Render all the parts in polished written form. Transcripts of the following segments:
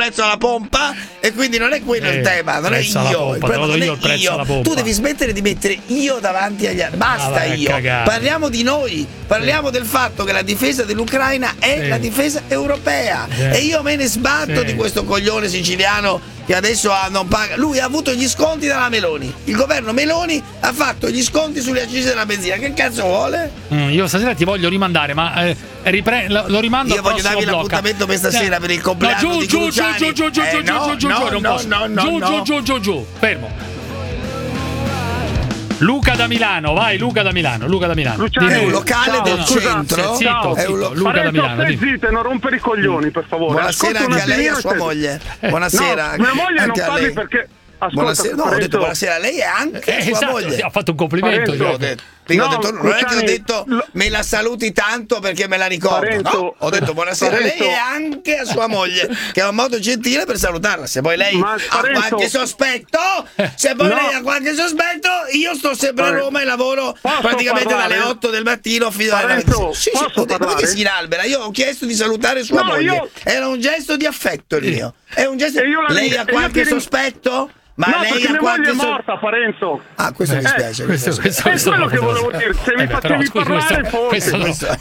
prezzo alla pompa e quindi non è quello il tema, non è io. Il problema non è io. Tu devi smettere di mettere io davanti agli altri. Basta io. Parliamo di noi, parliamo del fatto che la difesa dell'Ucraina è la difesa europea e io me ne sbatto di questo coglione siciliano che adesso non paga. Lui ha avuto gli sconti dalla Meloni. Il governo Meloni ha fatto gli sconti sulle accise della benzina. Che cazzo vuole? Io stasera ti voglio rimandare, ma lo rimando. Io voglio darvi l'appuntamento per stasera per il compleanno di Cruciani. Giù, fermo. Luca da Milano, vai Luca da Milano. È un locale del centro. Zitto, Luca da Milano. Stai zitto, non rompere i coglioni, per favore. Buonasera anche a lei e a sua moglie. Buonasera. Mia moglie non parli perché. Buonasera, no, ho detto buonasera a lei e anche a sua moglie. Ha fatto un complimento. Io ho detto. Non è che ho detto me la saluti tanto perché me la ricordo. No, ho detto buonasera a lei e anche a sua moglie, che è un modo gentile per salutarla. Se poi lei ha qualche sospetto, io sto sempre a Roma e lavoro praticamente dalle 8 del mattino fino alle 20. Sì, che si inalbera. Io ho chiesto di salutare sua moglie. Era un gesto di affetto il mio. È un gesto. Lei ha qualche sospetto? Ma lei ha qualche morta, Parenzo. Ah, questo mi spiace. Questo è quello che volevo dire. Se mi facevi parlare, forse.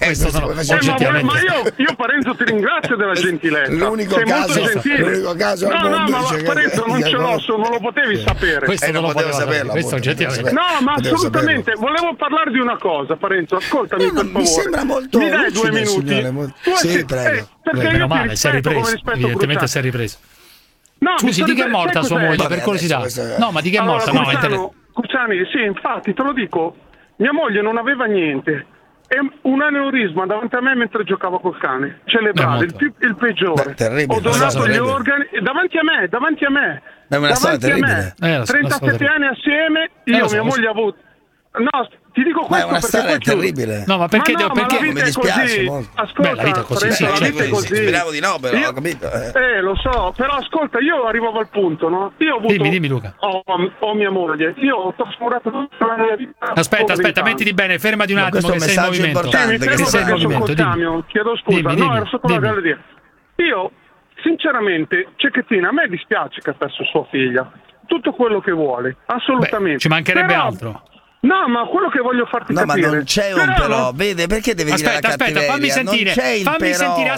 Ma io Parenzo ti ringrazio della gentilezza. L'unico caso al mondo. No, ma Parenzo non ce l'ho, non lo potevi sapere. Questo non lo potevo saperlo. Questo oggettivamente. No, ma assolutamente. Volevo parlare di una cosa, Parenzo. Ascoltami per favore. Mi sembra molto. Mi dai 2 minuti? Sì, prego. Perché io ti rispetto come rispetto Cruciani. Evidentemente sei ripreso. No, scusi, di che è morta sua moglie, per curiosità? No, ma di che è morta? Cruciani, sì, infatti, te lo dico, mia moglie non aveva niente. È un aneurisma davanti a me mentre giocava col cane. Cerebrale, il peggiore. Ho donato gli organi davanti a me. È una storia terribile. 37 anni assieme, io mia moglie ha avuto. No, ti dico questo. Ma è una storia terribile. No, ma perché? Mi dispiace molto. Ascolta, la vita è così, la vita è così. Speravo di no, però ho capito. Lo so, però ascolta, io arrivavo al punto, no? Io ho avuto. Dimmi, Luca. Ho mia moglie. Io ho trascurato tutta la mia vita. Aspetta, mettiti bene, fermati un attimo che sei in movimento. Che sei in movimento. Chiedo scusa, no, ero sotto la galleria. Io, sinceramente, Cecchettina, a me dispiace che ha perso sua figlia. Tutto quello che vuole, assolutamente. Ci mancherebbe altro. No, ma quello che voglio farti capire. Ma non c'è un però, vede, perché deve dire la cattiveria? Fammi sentire,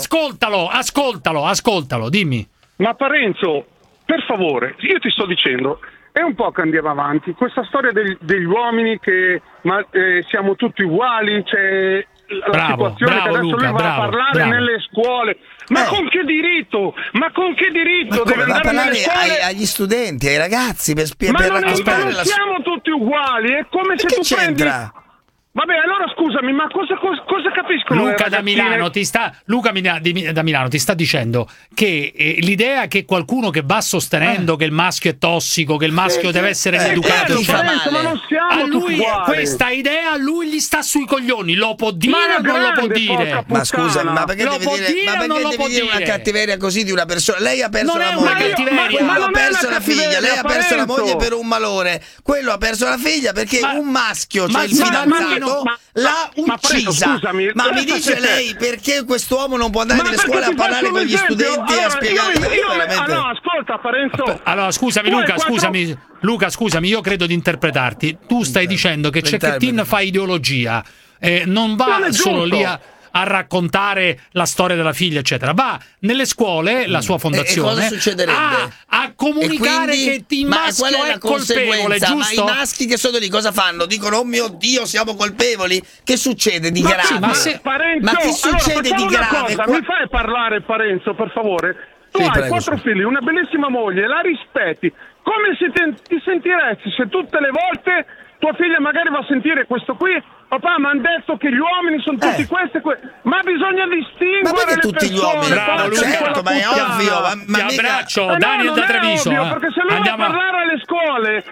ascoltalo, dimmi. Ma Parenzo, per favore, io ti sto dicendo, è un po' che andiamo avanti, questa storia degli uomini che siamo tutti uguali, c'è la situazione che adesso Luca, lui va a parlare nelle scuole. Ma con che diritto? Deve andare parlare nelle scuole agli studenti, ai ragazzi per raccontare non siamo tutti uguali, è come se tu prendi. Vabbè, allora scusami, ma cosa capiscono? Luca da Milano da Milano ti sta dicendo che l'idea che qualcuno che va sostenendo che il maschio è tossico, che il maschio deve essere educato, ma non siamo tutti uguali. Questa idea a lui gli sta sui coglioni, lo può dire o non lo può dire? Ma scusa, ma perché devi dire una cattiveria così di una persona? Lei ha perso la moglie, ha perso la figlia, lei ha perso la moglie per un malore, quello ha perso la figlia perché un maschio, cioè il fidanzato, l'ha uccisa. Ma mi dice lei perché quest'uomo non può andare nelle scuole a parlare con gli studenti e a spiegare? No, ascolta, Parenzo. Allora, scusami, Luca, scusami, io credo di interpretarti. Tu stai dicendo che Cecchettin fa ideologia, non va solo lì a raccontare la storia della figlia, eccetera. Va nelle scuole, la sua fondazione, cosa succederebbe? A comunicare che il maschio è colpevole, giusto? Ma i maschi che sono lì cosa fanno? Dicono, oh mio Dio, siamo colpevoli. Che succede di grave? Ma che succede di grave? Mi fai parlare, Parenzo, per favore? Tu hai 4 figli, una bellissima moglie, la rispetti. Come ti sentiresti se tutte le volte tua figlia magari va a sentire questo qui? Papà, mi hanno detto che gli uomini sono tutti questi ma bisogna distinguere. Ma perché tutti gli uomini? Bravo, Luca, certo, ma è ovvio. Ti abbraccio, Daniel da Treviso. Perché se lui va a parlare alle scuole,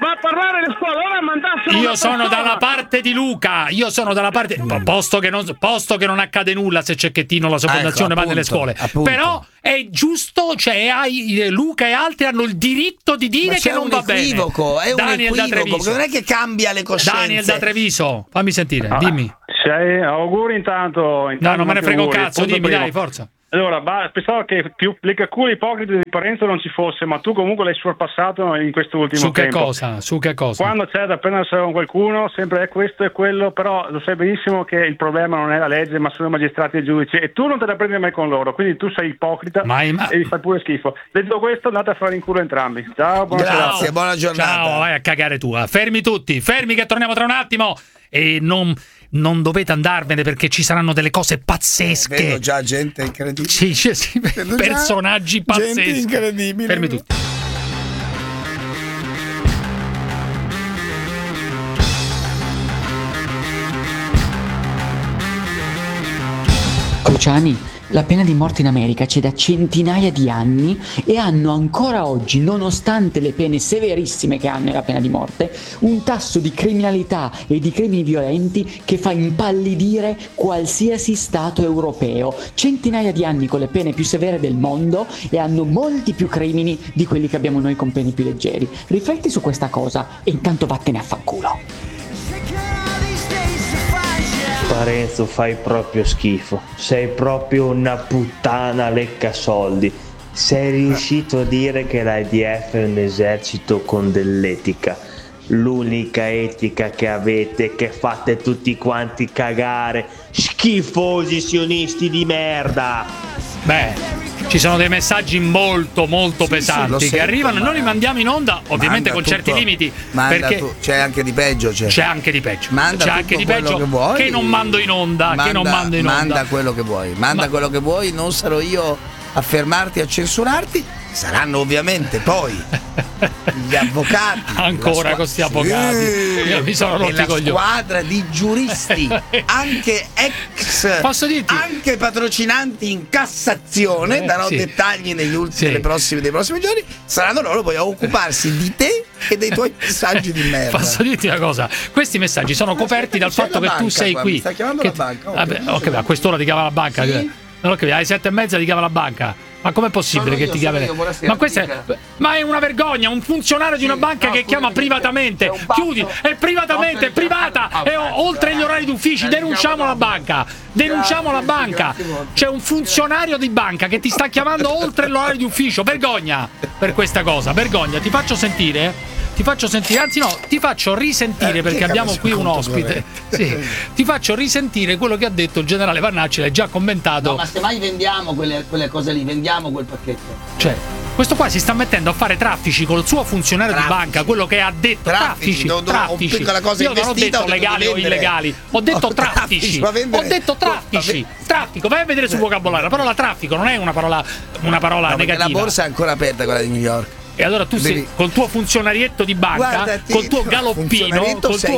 ora mandassero. Io sono dalla parte di Luca. Posto che non accade nulla se Cecchettino la sua fondazione va nelle scuole. Però è giusto, cioè Luca e altri hanno il diritto di dire che non va bene. È un equivoco, non è che cambia le coscienze. Daniel da Treviso, fammi sentire, dimmi. Auguri intanto. No, non me ne frega un cazzo, dimmi, dai, forza. Allora, pensavo che più lecaculi ipocriti di Parenzo non ci fosse, ma tu comunque l'hai sorpassato in questo ultimo tempo. Su che cosa? Quando c'è da prendersi con qualcuno, sempre è questo e quello, però lo sai benissimo che il problema non è la legge, ma sono i magistrati e i giudici, e tu non te la prendi mai con loro, quindi tu sei ipocrita e gli fai pure schifo. Detto questo, andate a fare in culo entrambi. Ciao, grazie, buona giornata. Ciao, vai a cagare tu. Fermi tutti, fermi che torniamo tra un attimo e non dovete andarvene perché ci saranno delle cose pazzesche. Vedo già gente incredibile. Sì, personaggi pazzeschi. Gente incredibile. Fermi tutti. Cruciani, la pena di morte in America c'è da centinaia di anni e hanno ancora oggi, nonostante le pene severissime che hanno la pena di morte, un tasso di criminalità e di crimini violenti che fa impallidire qualsiasi stato europeo. Centinaia di anni con le pene più severe del mondo e hanno molti più crimini di quelli che abbiamo noi con pene più leggeri. Rifletti su questa cosa e intanto vattene a fanculo. Parenzo, fai proprio schifo, sei proprio una puttana lecca soldi. Sei riuscito a dire che l'AIDF è un esercito con dell'etica, l'unica etica che avete, che fate tutti quanti cagare, schifosi sionisti di merda. Beh, ci sono dei messaggi molto pesanti che arrivano, noi li mandiamo in onda, ovviamente con certi limiti, perché c'è anche di peggio, c'è anche di peggio, c'è anche di peggio che non mando in onda, manda quello che vuoi, quello che vuoi, non sarò io a fermarti, a censurarti. Saranno ovviamente poi gli avvocati, ancora questi avvocati, io mi sono rotti i coglioni, squadra di giuristi, anche posso dirti, anche patrocinanti in Cassazione, darò dettagli dei prossimi giorni, saranno loro poi a occuparsi di te e dei tuoi messaggi di merda. Posso dirti una cosa, questi messaggi sono coperti dal fatto che tu sei qui. Mi sta chiamando la banca. Ok, a quest'ora ti chiama la banca. Sì? Non alle 7:30 ti chiama la banca. Ma com'è possibile che ti chiami? Ma è una vergogna, un funzionario di una banca che chiama privatamente. Chiudi, è privatamente, è privata, è oltre gli orari d'ufficio. Denunciamo la banca. C'è un funzionario di banca che ti sta chiamando oltre l'orario di ufficio. Vergogna per questa cosa, vergogna. Ti faccio sentire, anzi no, ti faccio risentire perché abbiamo qui un ospite. Sì, ti faccio risentire quello che ha detto il generale Vannacci, l'hai già commentato. No, ma se mai vendiamo quelle cose lì, vendiamo quel pacchetto. Cioè, questo qua si sta mettendo a fare traffici col suo funzionario di banca, quello che ha detto traffici. Io non ho detto legali o illegali, ho detto traffici. Traffico, vai a vedere sul vocabolario. La parola traffico non è una parola negativa. La borsa è ancora aperta, quella di New York. E allora tu sei col tuo funzionarietto di banca, col tuo galoppino,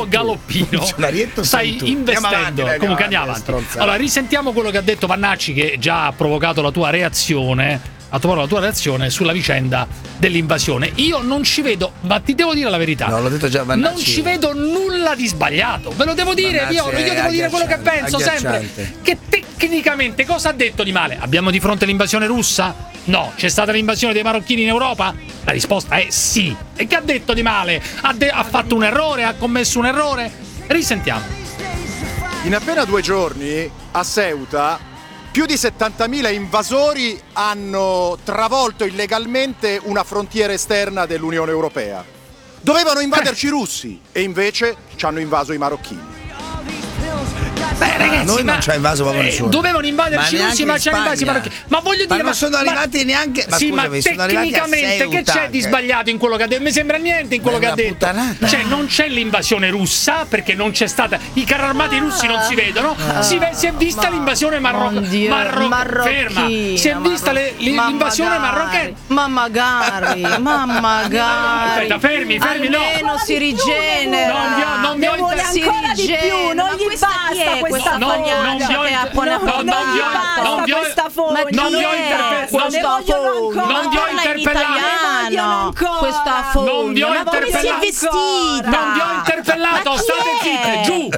stai investendo. Comunque andiamo avanti. Allora, risentiamo quello che ha detto Vannacci, che già ha provocato la tua reazione. Sulla vicenda dell'invasione. Io non ci vedo, ma ti devo dire la verità. No, l'ho detto già Vannacci. Non ci vedo nulla di sbagliato. Ve lo devo dire, io devo dire quello che penso sempre. Che tecnicamente cosa ha detto di male? Abbiamo di fronte l'invasione russa? No. C'è stata l'invasione dei marocchini in Europa? La risposta è sì. E che ha detto di male? Ha fatto un errore? Ha commesso un errore? Risentiamo. In appena 2 giorni a Ceuta più di 70.000 invasori hanno travolto illegalmente una frontiera esterna dell'Unione Europea. Dovevano invaderci i russi e invece ci hanno invaso i marocchini. Beh, ragazzi, noi non ci ha invaso proprio nessuno. Dovevano invaderci i russi, ma ci hanno invasi i marocchini. Ma voglio dire, non sono arrivati neanche. Ma sì, scusami, ma tecnicamente che c'è di sbagliato in quello che ha detto? Mi sembra niente in quello che ha detto. Cioè, non c'è l'invasione russa perché non c'è stata. I carri armati russi non si vedono. Si è vista l'invasione marocchina. Ferma. Si è vista l'invasione marocchina. Ma magari. Aspetta, fermi. Almeno si rigenera. Non vi ho ancora di più. Non gli basta questa fogna che ha appena fatto. Non vi ho interpellato. State zitte. Giù.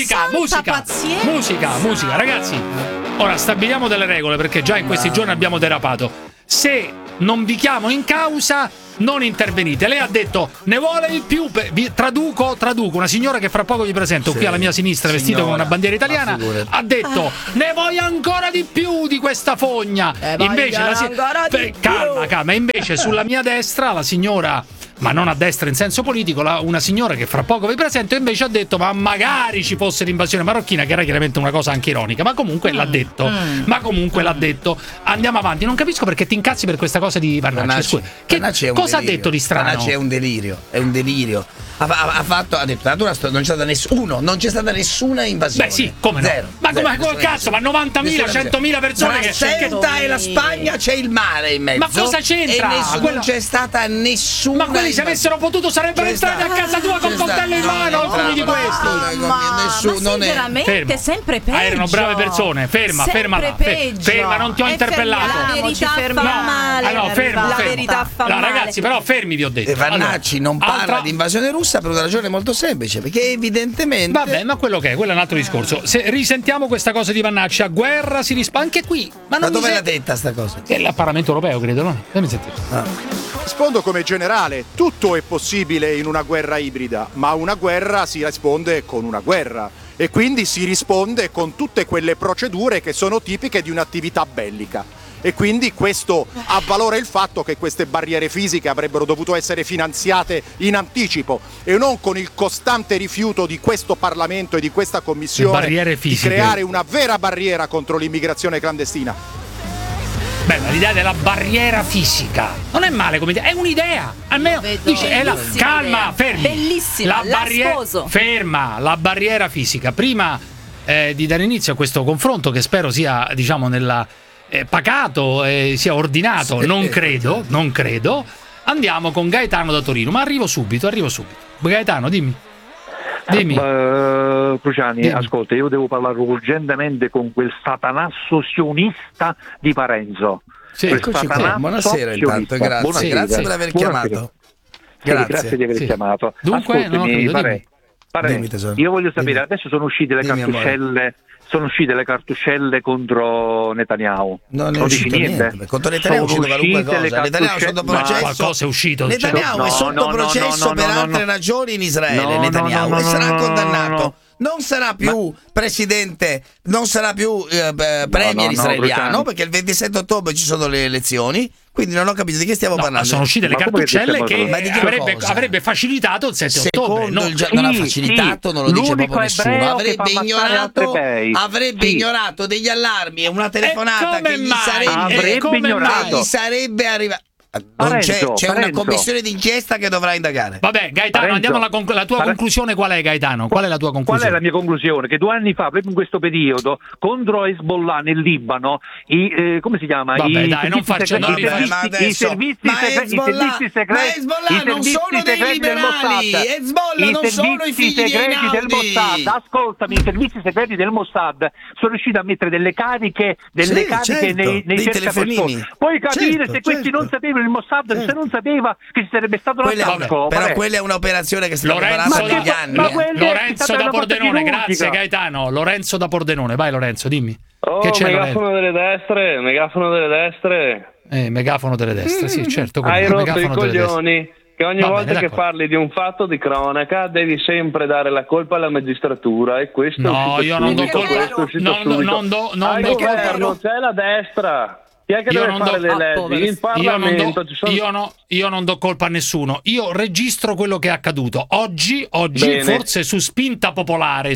Musica, ragazzi. Ora stabiliamo delle regole perché già in questi giorni abbiamo derapato. Se non vi chiamo in causa, non intervenite. Lei ha detto ne vuole il più, traduco, una signora che fra poco vi presento qui alla mia sinistra, vestita con una bandiera italiana, ha detto ne voglio ancora di più di questa fogna. Invece calma, invece sulla mia destra la signora, ma non a destra in senso politico, una signora che fra poco vi presento invece ha detto ma magari ci fosse l'invasione marocchina, che era chiaramente una cosa anche ironica, ma comunque l'ha detto. Andiamo avanti. Non capisco perché ti incazzi per questa cosa di Vannacci. Cosa ha detto di strano? Vannacci è un delirio. Ha detto non c'è stata nessuna invasione. Beh sì, come no? Zero. Ma come cazzo? Ma 90.000, 100.000 persone che Ceuta e la Spagna c'è il mare in mezzo. Ma cosa c'entra? Non c'è stata nessuna. Ma quelli se avessero potuto sarebbero entrati a casa tua con coltello in mano, alcuni di questi. Nessuno veramente sempre peggio. Erano brave persone. Ferma, non ti ho interpellato. La verità fa male. Ferma. La verità fa male. Ragazzi, però fermi vi ho detto. Vannacci non parla di invasione russa per una ragione molto semplice, perché evidentemente. Vabbè, ma quello è un altro discorso. Se risentiamo questa cosa di Vannacci, a guerra si risponde anche qui. Ma dove l'ha detta sta cosa? È il Parlamento europeo, credo, no? Fammi sentire. Rispondo come generale, tutto è possibile in una guerra ibrida, ma a una guerra si risponde con una guerra e quindi si risponde con tutte quelle procedure che sono tipiche di un'attività bellica. E quindi questo avvalora il fatto che queste barriere fisiche avrebbero dovuto essere finanziate in anticipo e non con il costante rifiuto di questo Parlamento e di questa Commissione di creare una vera barriera contro l'immigrazione clandestina. Bella l'idea della barriera fisica, non è male come idea, è un'idea, almeno dice calma, fermi. Bellissima, la barriera fisica. Prima di dare inizio a questo confronto, che spero sia, diciamo, nella pacato, sia ordinato, non credo, andiamo con Gaetano da Torino, ma arrivo subito. Gaetano, dimmi. Cruciani, ascolta, io devo parlare urgentemente con quel satanasso sionista di Parenzo. Sì, eccoci qua. Buonasera intanto, grazie per aver chiamato. Grazie di aver chiamato. Dunque, io voglio sapere, adesso sono uscite le cartuccelle contro Netanyahu. Non è uscito niente. Contro Netanyahu è uscito qualunque cosa. Netanyahu è sotto processo. Qualcosa è uscito. Netanyahu è sotto processo per altre ragioni in Israele. Netanyahu e sarà condannato. Non sarà più presidente, non sarà più premier israeliano, perché il 27 ottobre ci sono le elezioni. Quindi non ho capito di che stiamo parlando. Sono uscite le cartuccelle che avrebbe facilitato il 7 ottobre. Non ha facilitato, non lo dice proprio nessuno. Avrebbe ignorato degli allarmi e una telefonata che gli sarebbe arrivata. C'è una commissione d'inchiesta che dovrà indagare. Vabbè, Gaetano, andiamo alla tua conclusione. Qual è, Gaetano? Qual è la tua conclusione? Qual è la mia conclusione? Che 2 anni fa, proprio in questo periodo, contro Hezbollah nel Libano, come si chiama? I servizi Hezbollah non sono dei liberali. Hezbollah non sono i figli del Mossad. Ascoltami, i servizi segreti del Mossad sono riusciti a mettere delle cariche nei cercapersone. Puoi capire se questi non sapevano il Mossad, se non sapeva che ci sarebbe stato l'attacco. Però quella è un'operazione che sta preparando negli anni. Lorenzo da Pordenone, grazie Gaetano. Lorenzo da Pordenone, vai Lorenzo, dimmi. Che c'è, megafono delle destre. Megafono delle destre, sì, certo. Hai rotto i coglioni che ogni volta che parli di un fatto di cronaca devi sempre dare la colpa alla magistratura e questo io non do colpa. Non c'è la destra. Chi è che deve fare le leggi? Il Parlamento. Io non do colpa a nessuno. Io registro quello che è accaduto. Oggi forse su spinta popolare,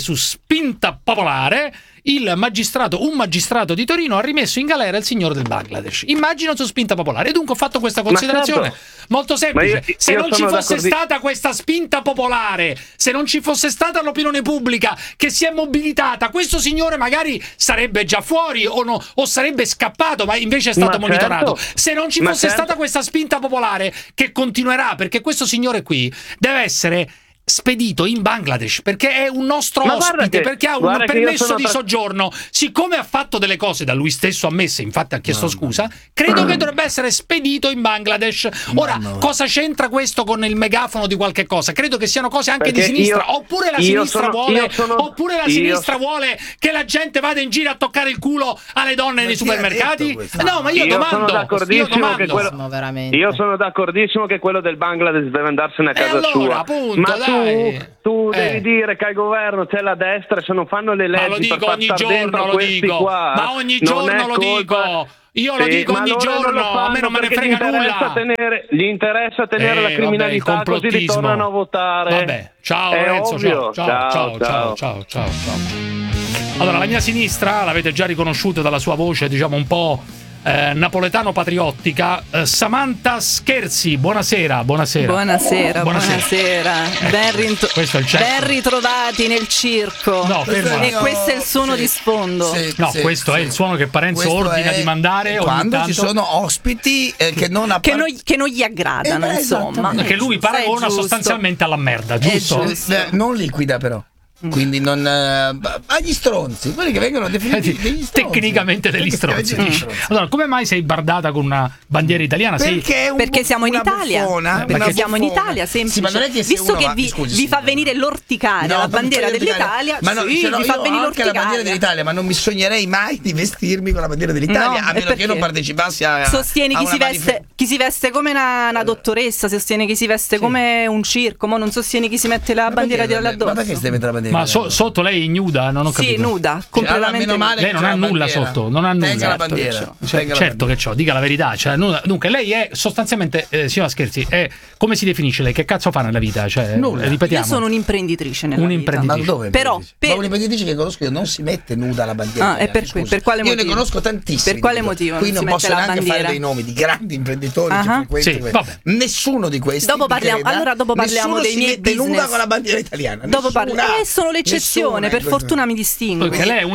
un magistrato di Torino ha rimesso in galera il signore del Bangladesh. Immagino su spinta popolare. E dunque ho fatto questa considerazione molto semplice. Se non ci fosse stata questa spinta popolare, se non ci fosse stata l'opinione pubblica che si è mobilitata, questo signore magari sarebbe già fuori o sarebbe scappato, ma invece è stato monitorato. Se non ci fosse stata questa spinta popolare che continuerà, perché questo signore qui deve essere spedito in Bangladesh perché è un nostro ospite, perché ha un permesso di soggiorno. Siccome ha fatto delle cose da lui stesso ammesse, infatti ha chiesto scusa, credo che dovrebbe essere spedito in Bangladesh. Ora, cosa c'entra questo con il megafono di qualche cosa? Credo che siano cose anche di sinistra, oppure la sinistra vuole che la gente vada in giro a toccare il culo alle donne nei supermercati? No, ma io domando. Io sono d'accordissimo che quello del Bangladesh deve andarsene a casa sua. Appunto, ma tu devi dire che al governo c'è la destra e se non fanno le leggi per far star dentro questi qua. Ma ogni giorno lo dico. Io lo dico ogni giorno, a me non me ne frega nulla. Gli interessa tenere la criminalità, così ritornano a votare. Vabbè, ciao Lorenzo, ciao. Allora, la mia sinistra, l'avete già riconosciuto dalla sua voce, diciamo un po' napoletano patriottica, Samantha Scherzi, buonasera. Buonasera. Ben ritrovati nel circo. E questo è il suono di sfondo. Questo è il suono che Parenzo ordina di mandare quando ci sono ospiti che non gli aggradano, insomma. Che lui paragona sostanzialmente alla merda, giusto? Non liquida però. Quindi non agli stronzi, quelli che vengono definiti degli stronzi. Tecnicamente degli stronzi. Allora, come mai sei bardata con una bandiera italiana? Perché siamo in Italia. Perché siamo in Italia, semplice. Visto che vi fa venire l'orticare la bandiera dell'Italia, ma vi fa venire l'orticare la bandiera dell'Italia, ma non mi sognerei mai di vestirmi con la bandiera dell'Italia, a meno che non partecipassi a sostieni chi si veste come una dottoressa, sostiene chi si veste come un circo, ma non sostieni chi si mette la bandiera dell'Italia addosso. Ma perché si deve mettere la bandiera? Ma sotto lei è ignuda? Non ho capito. Sì, nuda, completamente. Lei non ha nulla sotto, non ha nulla. Tenga la bandiera. Certo che c'ho, dica la verità. Dunque, lei è sostanzialmente, signora Scherzi, come si definisce lei? Che cazzo fa nella vita? Ripetiamo. Io sono un'imprenditrice nella vita. Ma dove? Però ma un'imprenditrice che conosco io non si mette nuda la bandiera. Per quale motivo? Io ne conosco tantissimi. Per quale motivo? Qui non posso neanche fare dei nomi di grandi imprenditori che frequentano. Nessuno di questi. Dopo parliamo dei miei business. Nuda con la bandiera italiana. Dopo parliamo. Sono l'eccezione. Per fortà mi distingue. Perché lei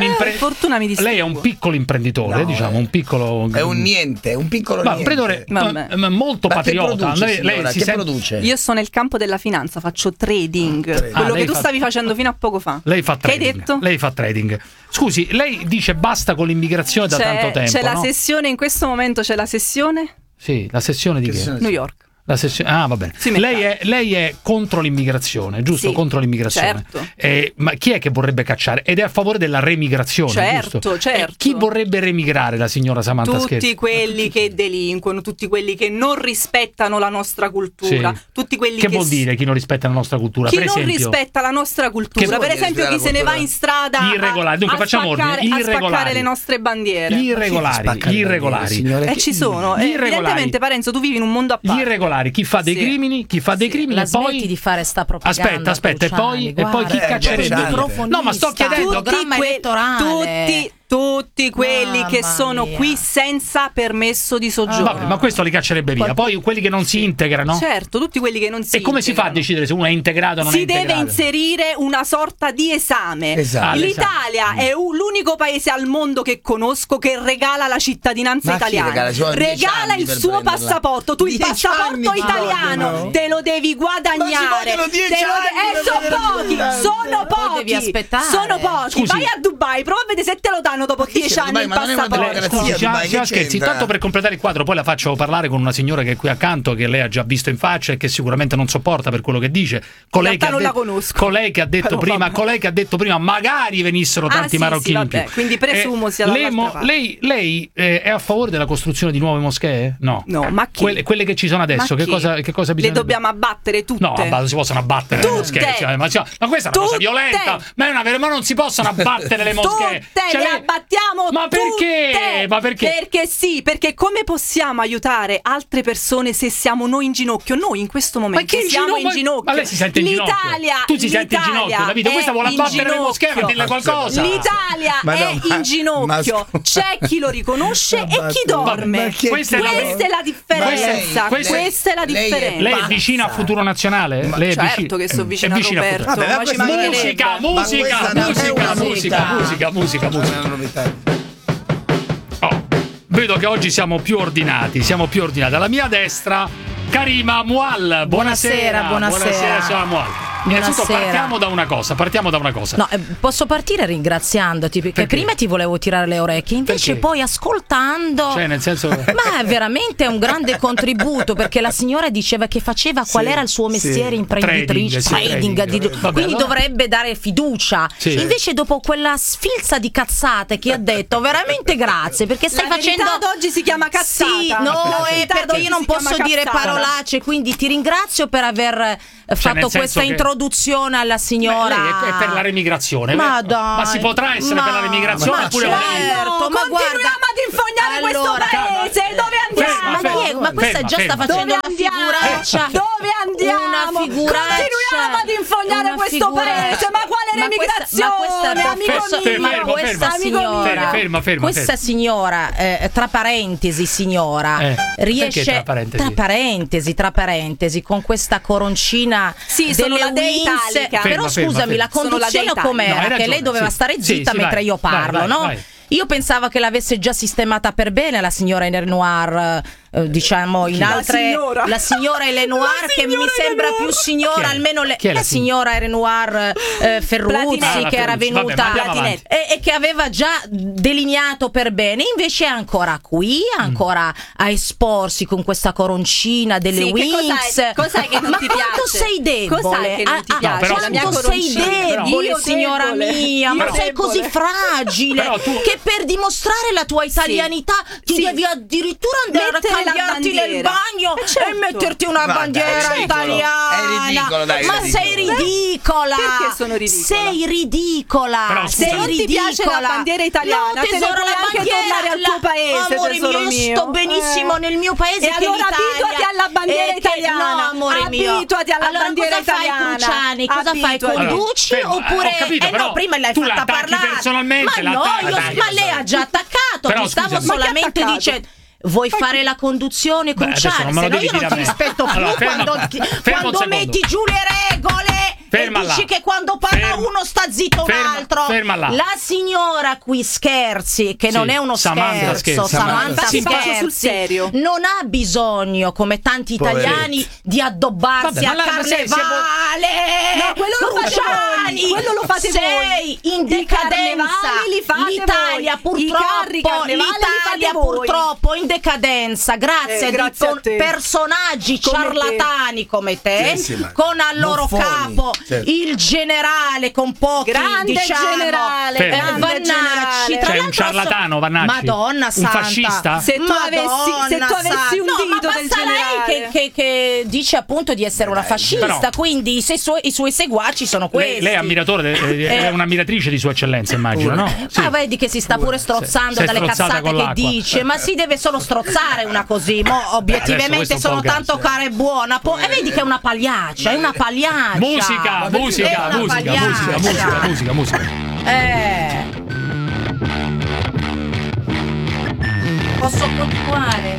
è lei è un piccolo imprenditore, diciamo, un piccolo. È un niente, un piccolo niente. Molto patriota. Lei si produce? Io sono nel campo della finanza, faccio trading. Quello che tu stavi facendo fino a poco fa. Lei fa trading. Che hai detto? Lei fa trading. Scusi, lei dice basta con l'immigrazione da tanto tempo. C'è la sessione, in questo momento c'è la sessione? Sì, la sessione di che? New York. Va bene. Lei è contro l'immigrazione, giusto? Sì, contro l'immigrazione. Certo. Ma chi è che vorrebbe cacciare? Ed è a favore della remigrazione, certo, giusto? Certo. Chi vorrebbe remigrare la signora Samantha Scherzi? Tutti quelli che delinquono, tutti quelli che non rispettano la nostra cultura, tutti quelli che vuol dire chi non rispetta la nostra cultura? Chi per esempio, non rispetta la nostra cultura, per esempio chi se ne va in strada irregolari. Dunque, facciamo ordine. A spaccare le nostre bandiere. Gli irregolari. Ci sono. Evidentemente, Parenzo, tu vivi in un mondo a parte. Gli irregolari, chi fa dei crimini la e poi smetti di fare sta propaganda. Aspetta, e poi chi caccerebbe? No, ma sto chiedendo tutti quelli che sono qui senza permesso di soggiorno. Vabbè, ma questo li caccerebbe via. Poi quelli che non si integrano? Certo, tutti quelli che non si integrano. E come si fa a decidere se uno è integrato o non è integrato? Si deve inserire una sorta di esame. Esatto. L'Italia è l'unico paese al mondo che conosco che regala la cittadinanza italiana. Regala il suo passaporto. Tu il passaporto italiano te lo devi guadagnare. Sono pochi. Devi aspettare. Sono pochi. Vai a Dubai, prova a vedere se te lo danno dopo 10 anni il passaporto. Scherzi, tanto per completare il quadro, poi la faccio parlare con una signora che è qui accanto, che lei ha già visto in faccia e che sicuramente non sopporta per quello che dice. Colei che ha detto prima magari venissero tanti marocchini in più. Quindi presumo sia dall'altra parte. Lei è a favore della costruzione di nuove moschee? No, ma chi? Quelle che ci sono adesso, che cosa bisogna? Le dobbiamo abbattere tutte. No, non si possono abbattere le moschee. Ma questa è una cosa violenta. Ma non si possono abbattere le moschee. Le abbattiamo tutte. Ma perché? Perché come possiamo aiutare altre persone se siamo noi in ginocchio? Noi in questo momento siamo in ginocchio. Ma lei si sente in ginocchio? Tu si senti in ginocchio, Davide? Questa vuole abbattere le moschee, ma dirle qualcosa. L'Italia è in ginocchio. C'è chi lo riconosce e chi dorme. Questa è la differenza. Questa è la differenza. Lei è vicina a Futuro Nazionale? Certo che sono vicina a Roberto. Musica. Vedo che oggi siamo più ordinati. Alla mia destra, Karima Mual. Buonasera, signora Mual. Innanzitutto partiamo da una cosa. No, posso partire ringraziandoti perché prima ti volevo tirare le orecchie, invece poi ascoltando. Cioè, nel senso. Ma veramente è un grande contributo, perché la signora diceva che faceva qual era il suo mestiere imprenditrice, trading, quindi dovrebbe dare fiducia. Sì. Invece dopo quella sfilza di cazzate che ha detto, veramente grazie, perché stai facendo oggi si chiama cazzata. Sì, no, perché io non posso dire parolacce, quindi ti ringrazio per aver fatto questa introduzione alla signora. Lei è per la remigrazione. Ma si potrà essere per la remigrazione oppure certo, ma continuiamo ad infognare questo paese. Dove andiamo? Ma questa già sta facendo una figuraccia. Dove andiamo? Una figuraccia. Continuiamo ad infognare questo paese. Ma quale remigrazione? Questa signora, tra parentesi signora, riesce tra parentesi con questa coroncina delle Wings. Però scusami, la conduzione com'era? Che lei doveva stare zitta mentre io parlo, no? Vai. Io pensavo che l'avesse già sistemata per bene la signora Renoir, diciamo in altre la signora Renoir, che mi sembra più signora, almeno la signora Renoir Ferruzzi, che era venuta e che aveva già delineato per bene, invece è ancora qui, ancora a esporsi con questa coroncina delle Wings. Cos'è che non ti piace? Quanto sei debole? Cos'è che non ti piace? Quanto sei debole, signora mia, ma sei così fragile che per dimostrare la tua italianità ti devi addirittura andare a cambiarti nel bagno e metterti una bandiera italiana. È ridicolo, dai. Ma sei ridicola. Perché sono ridicola? Sei ridicola. Se non ti piace la bandiera italiana, no, tesoro, te ne puoi anche tornare al tuo paese, amore mio. Io sto benissimo nel mio paese, e che allora abituati alla bandiera italiana. No, amore mio. Abituati alla bandiera italiana. Cosa fai, Cruciani? Cosa fai? Conduci oppure no, prima l'hai fatta parlare personalmente. Ma lei ha già attaccato. Però, stavo solamente dicendo. Vuoi fare la conduzione, Cruciani? Se no io non ti rispetto più quando metti giù le regole. Ferma e dici che quando parla uno sta zitto un altro. Ferma là. La signora qui scherzi, che non è uno scherzo, Samantha scherzi sul serio. Non ha bisogno, come tanti italiani, di addobbarsi a carnevale. No, quello lo fate voi. Sei in decadenza. L'Italia purtroppo in decadenza grazie a personaggi ciarlatani come te, con al loro capo il generale con pochi, grande generale Vannacci, cioè un ciarlatano, Vannacci, Madonna santa, un fascista. Se tu avessi un dito del generale, lei che dice appunto di essere una fascista, quindi i suoi seguaci sono questi. Lei è ammiratore, è un'ammiratrice di Sua Eccellenza, immagino, no? Sì. Ma vedi che si sta pure strozzando dalle cazzate che dice, ma si deve solo strozzare una così, obiettivamente sono tanto cara e buona, e vedi che è una pagliaccia, Musica. Posso continuare?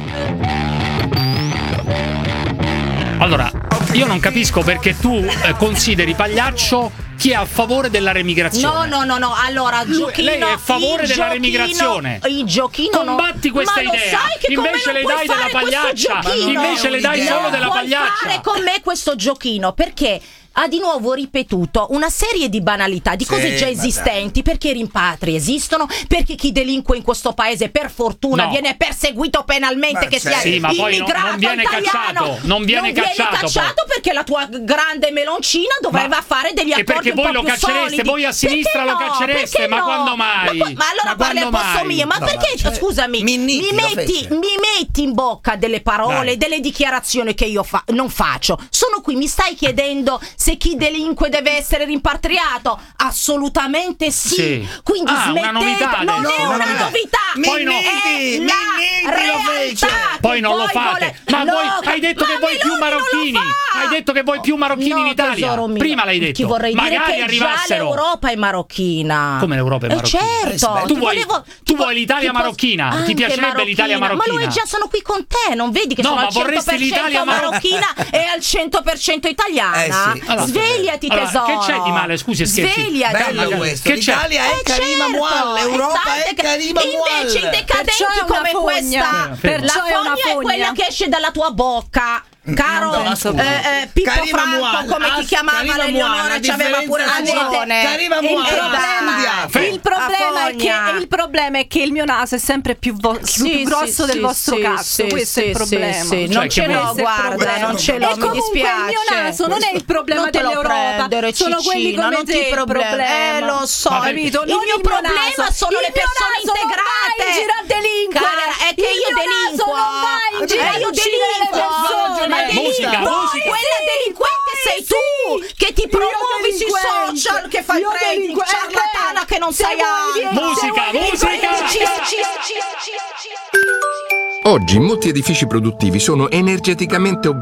Allora, io non capisco perché tu consideri pagliaccio chi è a favore della remigrazione. No. Allora, Giochino, lei è a favore della remigrazione. Il Giochino combatti questa idea. Invece le dai della pagliaccia. Invece le dai solo della pagliaccia. Puoi fare con me questo giochino perché ha di nuovo ripetuto una serie di banalità, di cose già esistenti, perché i rimpatri esistono, perché chi delinque in questo paese per fortuna viene perseguito penalmente, che sia ma poi immigrato non viene italiano. Non viene cacciato perché la tua grande meloncina doveva fare degli accordi perché voi lo caccereste, solidi. voi a sinistra lo caccereste, ma quando mai? Ma allora parli al posto mio, ma perché scusami, mi metti in bocca delle parole, delle dichiarazioni che io non faccio. Sono qui, mi stai chiedendo se chi delinque deve essere rimpatriato? Assolutamente sì. Quindi smettete, non è una novità. Poi poi non lo fate. Ma voi hai detto che vuoi più marocchini. Hai detto che vuoi più marocchini in Italia. Prima l'hai detto. Ti vorrei dire magari che arrivassero. Già l'Europa è marocchina. Come l'Europa è marocchina? Certo. Tu vuoi l'Italia marocchina? Ti piacerebbe l'Italia marocchina? Ma noi già sono qui con te, non vedi che sono al 100% marocchina e al 100% italiana? Svegliati, tesoro. Che c'è di male? Scusi, scherzi. Svegliati. Bello questo. L'Italia è Karima Mual, l'Europa è Karima Mual. Invece i decadenti come questa, la fogna è quella che esce dalla tua bocca. Caro Pippo Franco, come ti chiamava l'Eleonora, c'aveva pure ragione. Il problema è che il mio naso è sempre più grosso del vostro cazzo. Questo è il problema. Non ce l'ho, guarda, non ce l'ho, mi dispiace. Il mio naso non è il problema dell'Europa, sono quelli come te il problema. Lo so, capito? Il mio problema sono le persone integrate. È che io delinquo. Quella delinquente sei tu, che ti promuovi sui social, che fai trading, ciarlatana che non sai altro. Musica. Oggi molti edifici produttivi sono energeticamente